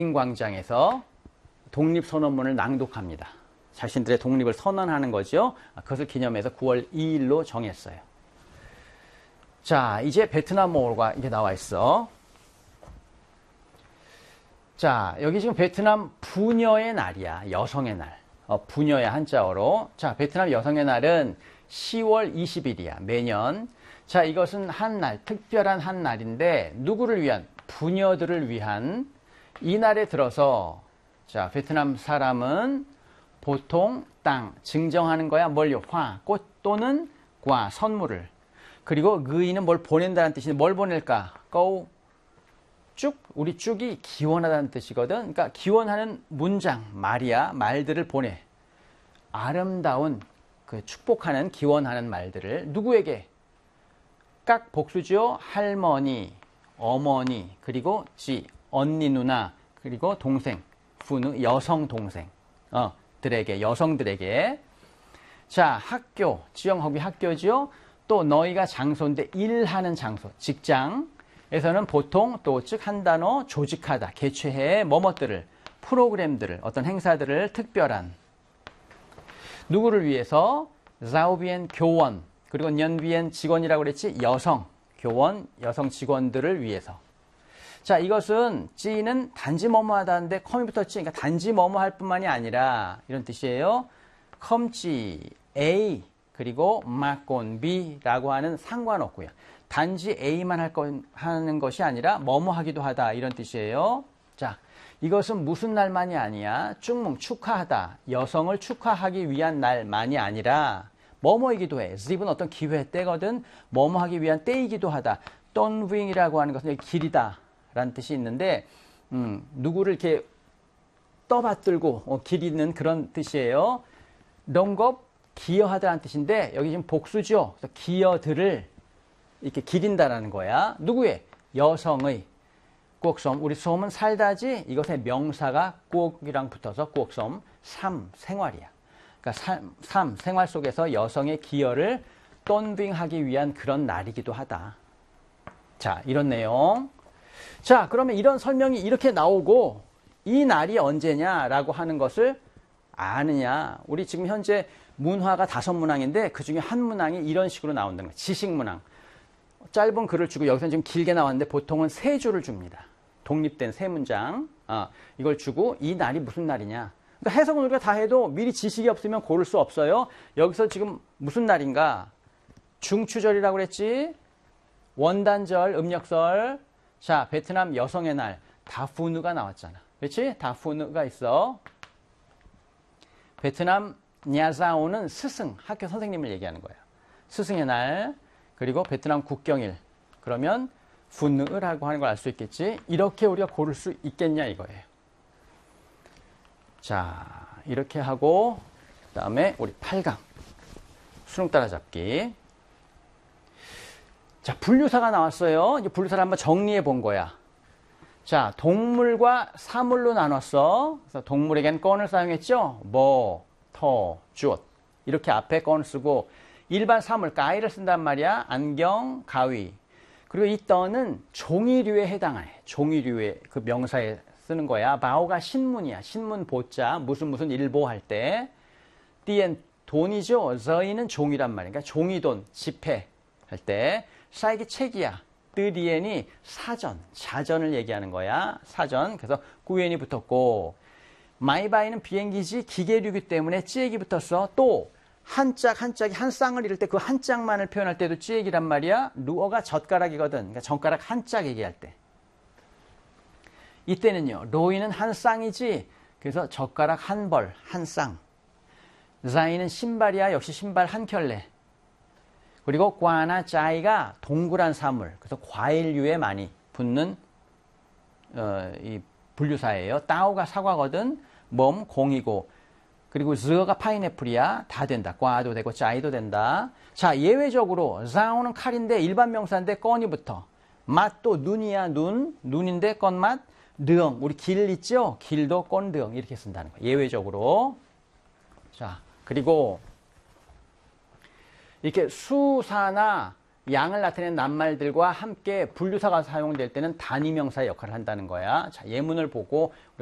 광장에서 독립선언문을 낭독합니다. 자신들의 독립을 선언하는 거죠. 그것을 기념해서 9월 2일로 정했어요. 자, 이제 베트남 월과 이게 나와 있어. 자, 여기 지금 베트남 부녀의 날이야. 여성의 날. 부녀의 한자어로. 자, 베트남 여성의 날은 10월 20일이야. 매년. 자, 이것은 한 날, 특별한 한 날인데 누구를 위한? 부녀들을 위한 이 날에 들어서 자, 베트남 사람은 보통 땅, 증정하는 거야. 뭘요? 화, 꽃 또는 과, 선물을. 그리고 의인은 뭘 보낸다는 뜻인데 뭘 보낼까? go, 쭉, 우리 쭉이 기원하다는 뜻이거든. 그러니까 기원하는 문장, 말이야. 말들을 보내. 아름다운 그 축복하는, 기원하는 말들을 누구에게? 깍 복수죠. 할머니, 어머니, 그리고 지, 언니, 누나, 그리고 동생, 부느, 여성 동생, 들에게, 여성들에게. 자, 학교, 지영학이 학교지요. 또 너희가 장소인데 일하는 장소, 직장에서는 보통 또 즉 한 단어 조직하다, 개최해 뭐뭐들을, 프로그램들을, 어떤 행사들을 특별한 누구를 위해서? 자오비엔 교원, 그리고 년비엔 직원이라고 그랬지. 여성, 교원, 여성 직원들을 위해서. 자, 이것은 찌는 단지 뭐뭐 하다는데 컴이 붙었지. 그러니까 단지 뭐뭐 할 뿐만이 아니라 이런 뜻이에요. 컴지 A 그리고 마콘 B라고 하는 상관없고요. 단지 A만 하는 것이 아니라 뭐뭐 하기도 하다 이런 뜻이에요. 자, 이것은 무슨 날만이 아니야. 쭉뭉 축하하다. 여성을 축하하기 위한 날만이 아니라 뭐뭐이기도 해. 집은 어떤 기회 때거든. 뭐뭐 하기 위한 때이기도 하다. 떤윙이라고 하는 것은 길이다 라는 뜻이 있는데 누구를 이렇게 떠받들고 기리는 그런 뜻이에요. 롱겁 기여하다라는 뜻인데 여기 지금 복수죠. 그래서 기여들을 이렇게 기린다라는 거야. 누구의? 여성의. 꾸옥섬. 우리 섬은 살다지. 이것의 명사가 꾸옥이랑 붙어서 꾸옥섬. 삶, 생활이야. 그러니까 삶, 생활 속에서 여성의 기여를 떤빙하기 위한 그런 날이기도 하다. 자, 이런 내용. 자, 그러면 이런 설명이 이렇게 나오고 이 날이 언제냐라고 하는 것을 아느냐. 우리 지금 현재 문화가 5문항인데 그중에 한 문항이 이런 식으로 나온다는 거예요. 지식문항. 짧은 글을 주고 여기서는 지금 길게 나왔는데 보통은 3줄을 줍니다. 독립된 3문장. 이걸 주고 이 날이 무슨 날이냐. 그러니까 해석은 우리가 다 해도 미리 지식이 없으면 고를 수 없어요. 여기서 지금 무슨 날인가? 중추절이라고 그랬지. 원단절, 음력설. 자, 베트남 여성의 날. 다푸누가 나왔잖아. 그렇지? 다푸누가 있어. 베트남 냐자오는 스승, 학교 선생님을 얘기하는 거예요. 스승의 날. 그리고 베트남 국경일. 그러면 푸누라고 하는 걸 알 수 있겠지. 이렇게 우리가 고를 수 있겠냐 이거예요. 자, 이렇게 하고 그다음에 우리 8강. 수능 따라잡기. 자, 분류사가 나왔어요. 이제 분류사를 한번 정리해 본 거야. 자, 동물과 사물로 나눴어. 그래서 동물에겐 건을 사용했죠. 뭐, 터, 주엇. 이렇게 앞에 건을 쓰고 일반 사물, 가위를 쓴단 말이야. 안경, 가위. 그리고 이 떠는 종이류에 해당해. 종이류의 그 명사에 쓰는 거야. 바오가 신문이야. 신문 보자. 무슨 일보 할 때. 띠엔 돈이죠. 저희는 종이란 말이야. 그러니까 종이돈, 지폐 할 때. 사이기 책이야. 뜨리엔이 사전, 자전을 얘기하는 거야. 사전. 그래서 꾸엔이 붙었고 마이바이는 비행기지 기계류기 때문에 찌액이 붙었어. 또 한 짝이 한 쌍을 이룰 때 그 한 짝만을 표현할 때도 찌액이란 말이야. 루어가 젓가락이거든. 그러니까 젓가락 한 짝 얘기할 때. 이때는요. 로이는 한 쌍이지. 그래서 젓가락 한 벌, 한 쌍. 자이는 신발이야. 역시 신발 한 켤레. 그리고 꽈나 짜이가 동그란 사물. 그래서 과일류에 많이 붙는 이 분류사예요. 따오가 사과거든. 몸 공이고. 그리고 즈어가 파인애플이야. 다 된다. 꽈도 되고 짜이도 된다. 자, 예외적으로 자오는 칼인데 일반 명사인데 건이 붙어. 맛도 눈이야. 눈인데 건맛. 르엉. 우리 길 있죠? 길도 건르엉 이렇게 쓴다는 거예요. 예외적으로. 자, 그리고 이렇게 수사나 양을 나타내는 낱말들과 함께 분류사가 사용될 때는 단위명사의 역할을 한다는 거야. 자, 예문을 보고